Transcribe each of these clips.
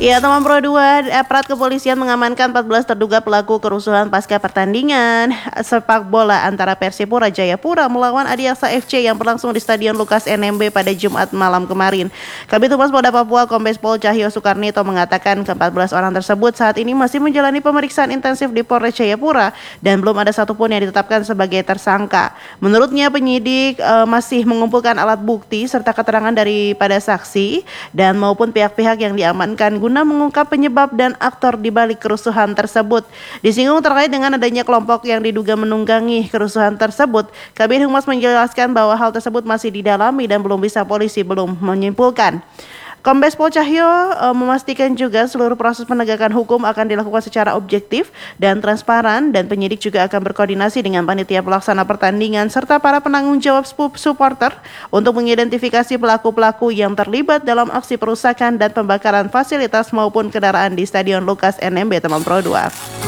Ya, teman Pro 2, aparat kepolisian mengamankan 14 terduga pelaku kerusuhan pasca pertandingan sepak bola antara Persipura Jayapura melawan Adiaksa FC yang berlangsung di Stadion Lukas NMB pada Jumat malam kemarin. Kabid Humas Polda Papua Kombes Pol Cahyo Sukarnito mengatakan ke-14 orang tersebut saat ini masih menjalani pemeriksaan intensif di Polres Jayapura dan belum ada satupun yang ditetapkan sebagai tersangka. Menurutnya penyidik masih mengumpulkan alat bukti serta keterangan daripada saksi dan maupun pihak-pihak yang diamankan guna mengungkap penyebab dan aktor di balik kerusuhan tersebut. Disinggung terkait dengan adanya kelompok yang diduga menunggangi kerusuhan tersebut, Kabid Humas menjelaskan bahwa hal tersebut masih didalami dan polisi belum menyimpulkan. Kombes Pol Cahyo memastikan juga seluruh proses penegakan hukum akan dilakukan secara objektif dan transparan dan penyidik juga akan berkoordinasi dengan panitia pelaksana pertandingan serta para penanggung jawab supporter untuk mengidentifikasi pelaku-pelaku yang terlibat dalam aksi perusakan dan pembakaran fasilitas maupun kendaraan di Stadion Lukas NMB teman Pro 2.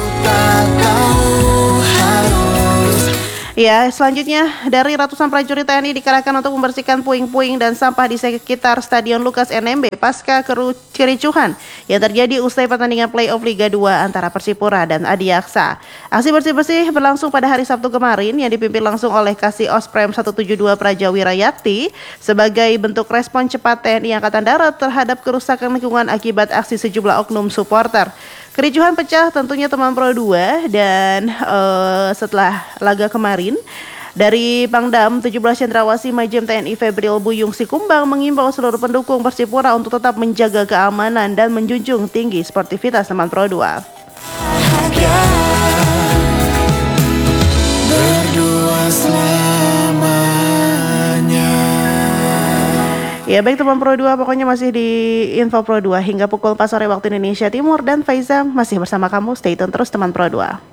Ya, selanjutnya dari ratusan prajurit TNI dikerahkan untuk membersihkan puing-puing dan sampah di sekitar Stadion Lukas NMB pasca kericuhan yang terjadi usai pertandingan playoff Liga 2 antara Persipura dan Adiaksa. Aksi bersih-bersih berlangsung pada hari Sabtu kemarin yang dipimpin langsung oleh Kasih Osprem 172 Prajawirayakti sebagai bentuk respon cepat TNI Angkatan Darat terhadap kerusakan lingkungan akibat aksi sejumlah oknum supporter. Kericuhan pecah tentunya teman Pro 2 dan setelah laga kemarin dari Pangdam 17 Cendrawasih Majen TNI Febril Buyung Sikumbang mengimbau seluruh pendukung Persipura untuk tetap menjaga keamanan dan menjunjung tinggi sportivitas teman Pro 2. Ya baik teman Pro 2, pokoknya masih di Info Pro 2 hingga pukul 4 sore waktu Indonesia Timur dan Faiza masih bersama kamu. Stay tune terus teman Pro 2.